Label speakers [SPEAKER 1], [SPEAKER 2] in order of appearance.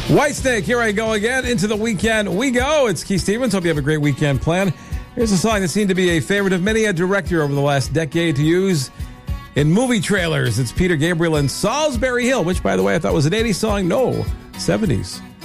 [SPEAKER 1] Whitesnake, here I go again. Into the weekend we go. It's Keith Stevens. Hope you have a great weekend planned. Here's a song that seemed to be a favorite of many a director over the last decade to use in movie trailers. It's Peter Gabriel and Salisbury Hill, which, by the way, I thought was an 80s song. No, 70s.